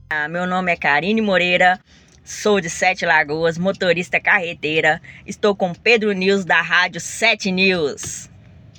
Meu nome é Karine Moreira, sou de Sete Lagoas, motorista carreteira. Estou com Pedro News da Rádio 7 News.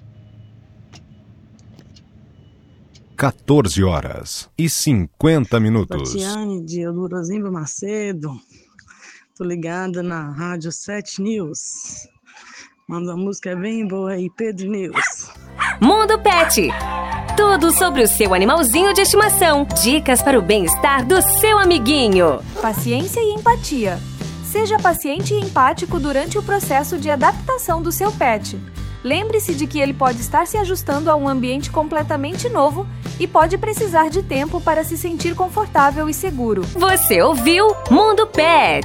14h50. Tatiane de Eudorozimba Macedo. Tô ligada na Rádio 7 News. Manda uma música bem boa aí, Pedro News. Mundo Pet. Tudo sobre o seu animalzinho de estimação. Dicas para o bem-estar do seu amiguinho. Paciência e empatia. Seja paciente e empático durante o processo de adaptação do seu pet. Lembre-se de que ele pode estar se ajustando a um ambiente completamente novo e pode precisar de tempo para se sentir confortável e seguro. Você ouviu Mundo Pet.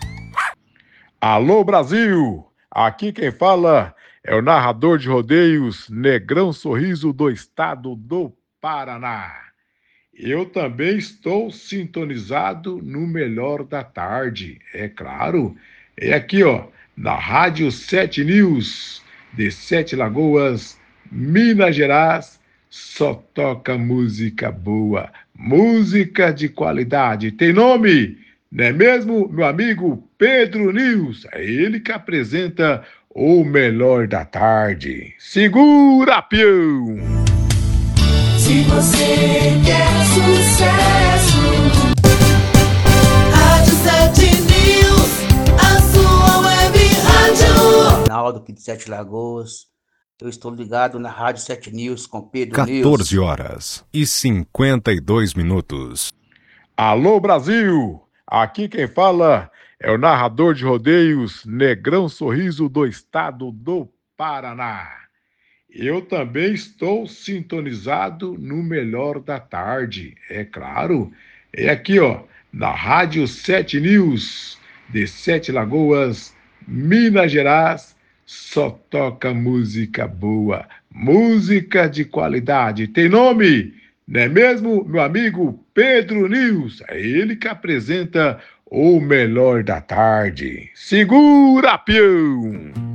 Alô, Brasil! Aqui quem fala é o narrador de rodeios Negrão Sorriso do estado do Paraná. Eu também estou sintonizado no melhor da tarde, é claro. É aqui, ó, na Rádio 7 News, de Sete Lagoas, Minas Gerais. Só toca música boa, música de qualidade. Tem nome, não é mesmo, meu amigo Pedro News? É ele que apresenta o melhor da tarde. Segura, peão! Se você quer sucesso, Rádio 7 News, a sua web rádio. Ronaldo, aqui de Sete Lagoas. Eu estou ligado na Rádio 7 News com Pedro News. 14h52. Alô, Brasil! Aqui quem fala é o narrador de rodeios Negrão Sorriso do estado do Paraná. Eu também estou sintonizado no melhor da tarde, é claro. É aqui, ó, na Rádio 7 News, de Sete Lagoas, Minas Gerais. Só toca música boa, música de qualidade. Tem nome, não é mesmo, meu amigo Pedro News? É ele que apresenta o melhor da tarde. Segura, peão!